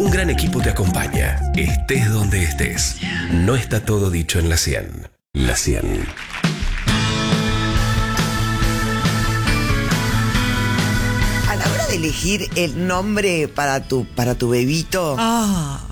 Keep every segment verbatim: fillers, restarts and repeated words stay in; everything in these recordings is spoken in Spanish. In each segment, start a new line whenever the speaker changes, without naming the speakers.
Un gran equipo te acompaña, estés donde estés. No está todo dicho en la cien. La cien.
A la hora de elegir el nombre para tu, para tu bebito,
Ah.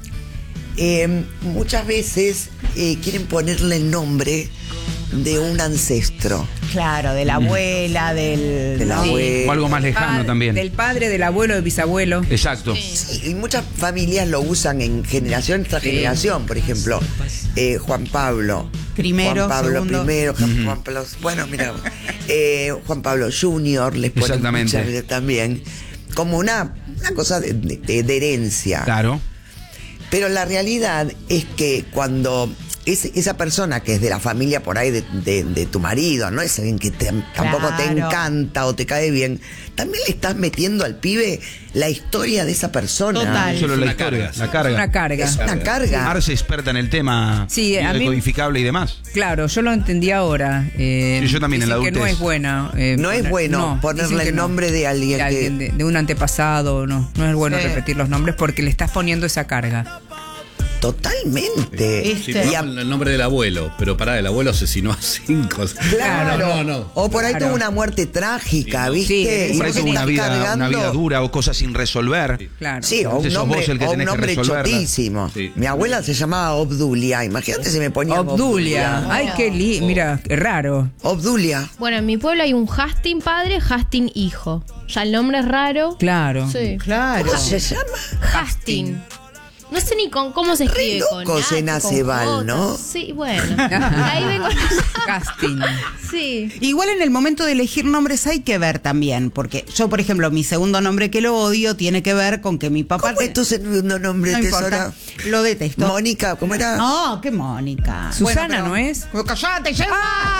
eh, muchas veces eh, quieren ponerle el nombre de un ancestro.
Claro, de la abuela, del...
De la
sí.
abuela.
O algo más lejano
Padre-
también.
Del padre, del abuelo, del bisabuelo.
Exacto.
Sí, y muchas familias lo usan en generación tras generación. Por ejemplo, eh, Juan Pablo.
Primero,
Juan Pablo
segundo.
primero, Juan, Juan Pablo. Bueno, mira, eh, Juan Pablo junior les ponen
Exactamente.
muchas veces también. Como una, una cosa de, de- de herencia.
Claro.
Pero la realidad es que cuando es, esa persona que es de la familia por ahí de, de- de tu marido, no es alguien que te- tampoco te
Claro.
encanta o te cae bien, también le estás metiendo al pibe la historia de esa persona.
Total.
Solo
Es
la
una
historia,
carga,
la
sí.
carga.
Una carga.
Es una carga.
Marce experta en el tema
Sí, a mí-
decodificable y demás.
Claro, yo lo entendí ahora. Eh,
Sí, yo también en la
dicen que no
adultez.
es buena. eh,
No es
poner-
bueno
no,
ponerle
dicen que
el nombre de alguien
de, alguien
que-
de, de un antepasado, no. No es bueno
Sí.
repetir los nombres porque le estás poniendo esa carga.
Totalmente.
Este-
Sí,
Y
ponemos
a-
el nombre del abuelo, pero pará, el abuelo asesinó a cinco.
Claro.
No, no.
O por ahí
Claro.
tuvo una muerte trágica,
Sí,
¿viste?
sí,
Y
Por
vos
eso una
estás
vida,
cargando-
una vida dura o cosas sin resolver.
Claro.
Sí, o un
Entonces sos
nombre,
vos el que
o un
tenés que
nombre
resolverla.
chotísimo.
Sí.
Mi abuela se llamaba Obdulia. Imagínate si me ponía
Obdulia. Ay, qué li... Mira, qué raro.
Obdulia.
Bueno, en mi pueblo hay un Hastin padre, Hastin hijo. Ya el nombre es raro.
Claro.
Sí.
Claro.
¿Cómo se llama?
Hastin. No sé ni con cómo se escribe.
loco
con
se
H,
nace
con
Val,
J.
¿no?
Sí, bueno. Ahí vengo.
Casting.
Sí.
Igual en el momento de elegir nombres hay que ver también, porque yo, por ejemplo, mi segundo nombre que lo odio tiene que ver con que mi papá...
¿Cómo es tu segundo nombre,
No
tesora?
importa, lo detesto.
Mónica, ¿cómo era?
No, qué Mónica.
Susana,
pero-
¿no es?
¡Cállate, ya!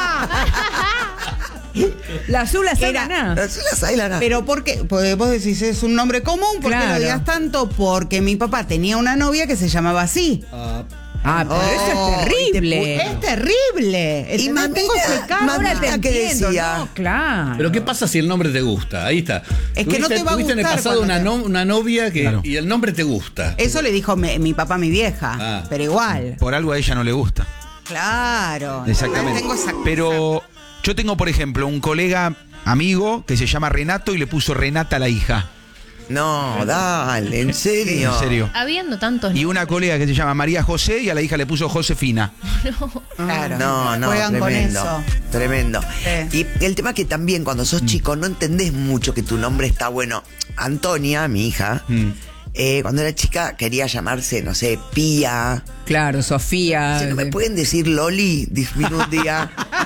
La azul, la
Era-
Sana.
La Zula Sailana.
Pero ¿por qué? Pues vos decís, es un nombre común, ¿por qué
Claro.
lo digas tanto? Porque mi papá tenía una novia que se llamaba así.
Ah, pero eso
Oh,
es terrible.
Es terrible.
Y
¿Entendés?
mamita,
Tengo ese cargo.
mamita,
Ahora te
¿qué
entiendo,
decía?
no, claro.
Pero ¿qué pasa si el nombre te gusta? Ahí está.
Es que no
Tuviste-
te va a
tuviste en el
gustar
pasado
cuando
una,
te-
no- una novia que,
Claro.
y el nombre te gusta.
Eso le dijo mi, mi papá a mi vieja.
Ah.
Pero igual.
Por algo a ella no le gusta.
Claro.
Exactamente.
Tengo esa-
Pero yo tengo, por ejemplo, un colega amigo que se llama Renato y le puso Renata a la hija.
No, dale, en serio.
En serio.
Habiendo tantos.
Y una colega que se llama María José y a la hija le puso Josefina.
Claro.
No, no,
Juegan
tremendo.
con eso.
Tremendo.
Sí.
Y el tema es que también cuando sos chico no entendés mucho que tu nombre está bueno. Antonia, mi hija,
Mm.
eh, cuando era chica quería llamarse, no sé, Pía.
Claro, Sofía.
Dice, ¿no me
de-
pueden decir Loli? Dijo un día.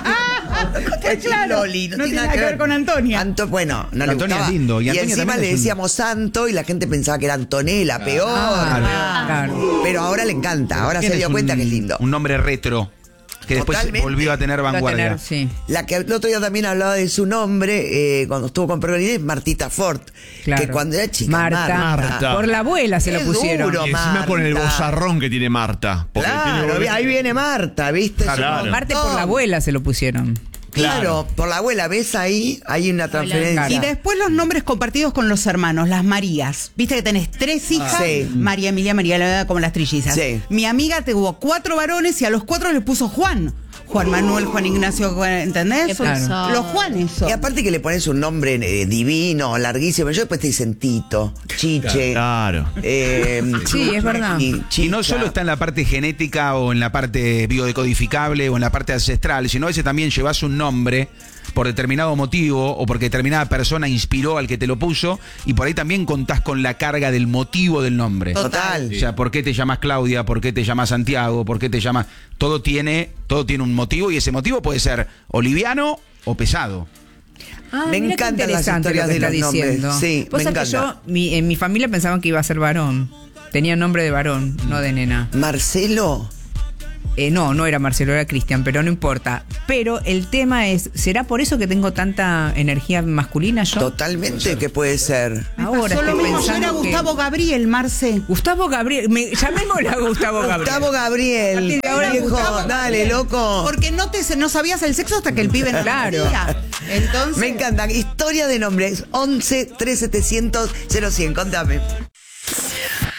Claro,
Loli,
no tiene nada que ver con Antonia.
Anto- bueno, no le
Antonia
gustaba.
es lindo, y
Y,
Antonia
encima
también
le
es un-
decíamos Santo y la gente pensaba que era Antonella, peor.
Ah, claro.
Pero ahora le encanta, ahora se
Tienes
dio
un-
cuenta que es lindo.
Un nombre retro que después
Totalmente.
volvió a tener
Va a
vanguardia.
tener, sí.
La que el otro día también hablaba de su nombre, eh, cuando estuvo con Pergolini, es Martita Ford.
Claro.
Que cuando era chica,
Marta.
Marta.
Por la abuela se lo
Es
pusieron.
duro.
Y encima
Marta.
con el bozarrón que tiene Marta. porque
Claro,
tiene-
ahí viene Marta, ¿viste?
Claro.
Su
Marte por
montón.
la abuela se lo pusieron.
Claro, por la abuela, ¿ves ahí? Hay una transferencia.
Y después los nombres compartidos con los hermanos, las Marías. Viste que tenés tres hijas,
Sí.
María Emilia, María Laura, como las trillizas.
Sí.
Mi amiga tuvo cuatro varones y a los cuatro le puso Juan. Juan Manuel, Juan Ignacio, Juan- ¿entendés?
Qué
Son-
pesado.
Los Juanes son.
Y aparte que le pones un nombre eh, divino, larguísimo. Yo después te dicen Tito, Chiche.
Claro.
eh,
Sí, es verdad.
y
Y
Chicha.
no solo está en la parte genética o en la parte biodecodificable o en la parte ancestral, sino a veces también llevas un nombre por determinado motivo o porque determinada persona inspiró al que te lo puso y por ahí también contás con la carga del motivo del nombre.
Total.
O sea, ¿por qué te llamas Claudia? ¿Por qué te llamas Santiago? ¿Por qué te llamas...? Todo tiene, todo tiene un motivo y ese motivo puede ser o liviano o pesado.
Ah,
Me
mira qué
encantan las
interesante
historias
lo que
de
está
los nombres.
diciendo.
Sí,
Vos
me
sabés que
encanta.
yo, mi- en mi familia pensaban que iba a ser varón. Tenía nombre de varón, no de nena.
Marcelo.
Eh, no, no era Marcelo, era Cristian, pero no importa. Pero el tema es, ¿será por eso que tengo tanta energía masculina yo?
Totalmente que puede ser.
Ahora
Pasó lo
estoy
mismo, yo
pensando
era
que-
Gustavo Gabriel, Marce.
Gustavo Gabriel, me, llamémosle a Gustavo Gabriel.
Gustavo
A
Gabriel.
partir de ahora,
Viejo,
Gustavo
dale, loco.
Porque no te no sabías el sexo hasta que el pibe no
Claro.
lo decía. Entonces,
Me encanta. Historia de nombres. once, tres, setecientos, cero cien. Contame.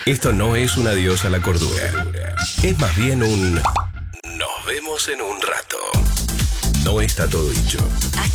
Esto no es un adiós a la cordura. Es más bien un nos vemos en un rato. No está todo dicho.
Hasta